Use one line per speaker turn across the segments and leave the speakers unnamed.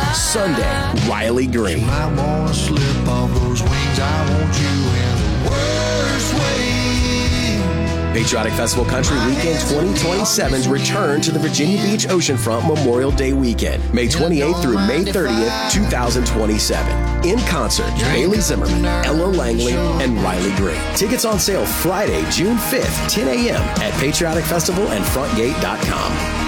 Sunday, Riley Green.
I wanna slip off those wings. I want you in the worst way.
Patriotic Festival Country Weekend 2027's return to the Virginia Beach Oceanfront Memorial Day weekend, May 28th through May 30th, 2027. In concert, Bailey Zimmerman, Ella Langley, and Riley Green. Tickets on sale Friday, June 5th, 10 a.m. at patrioticfestivalandfrontgate.com.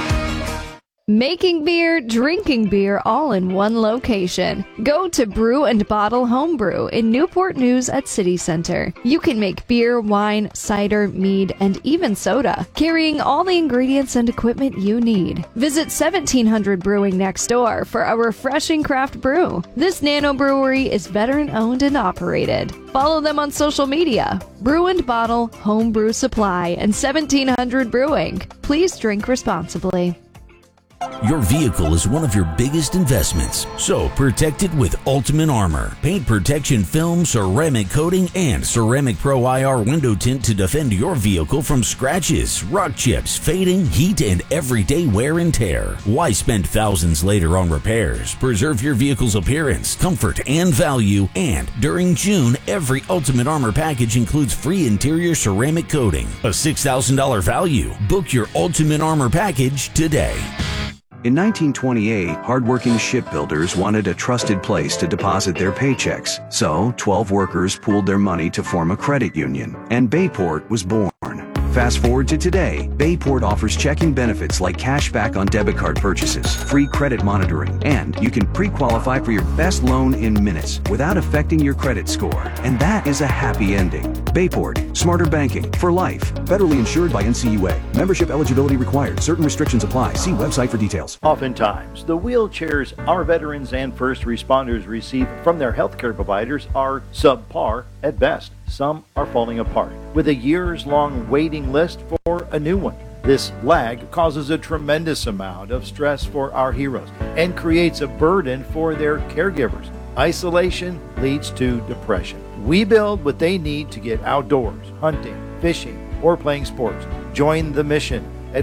Making beer, drinking beer, all in one location. Go to Brew and Bottle Homebrew in Newport News at City Center. You can make beer, wine, cider, mead, and even soda, carrying all the ingredients and equipment you need. Visit 1700 Brewing next door for a refreshing craft brew. This nano brewery is veteran-owned and operated. Follow them on social media. Brew and Bottle, Homebrew Supply, and 1700 Brewing. Please drink responsibly.
Your vehicle is one of your biggest investments, so protect it with Ultimate Armor. Paint protection film, ceramic coating, and Ceramic Pro IR window tint to defend your vehicle from scratches, rock chips, fading, heat, and everyday wear and tear. Why spend thousands later on repairs? Preserve your vehicle's appearance, comfort, and value. And during June, every Ultimate Armor package includes free interior ceramic coating, a $6,000 value. Book your Ultimate Armor package today.
In 1928, hardworking shipbuilders wanted a trusted place to deposit their paychecks. So, 12 workers pooled their money to form a credit union, and Bayport was born. Fast forward to today, Bayport offers checking benefits like cash back on debit card purchases, free credit monitoring, and you can pre-qualify for your best loan in minutes without affecting your credit score. And that is a happy ending. Bayport, smarter banking for life. Federally insured by NCUA. Membership eligibility required. Certain restrictions apply. See website for details.
Oftentimes, the wheelchairs our veterans and first responders receive from their healthcare providers are subpar at best. Some are falling apart, with a years-long waiting list for a new one. This lag causes a tremendous amount of stress for our heroes and creates a burden for their caregivers. Isolation leads to depression. We build what they need to get outdoors, hunting, fishing, or playing sports. Join the mission at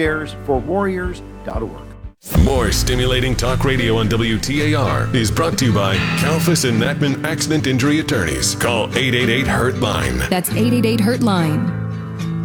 wheelchairsforwarriors.org.
More stimulating talk radio on WTAR is brought to you by Kalfas and Natman Accident Injury Attorneys. Call 888-HURT-LINE.
That's 888-HURT-LINE.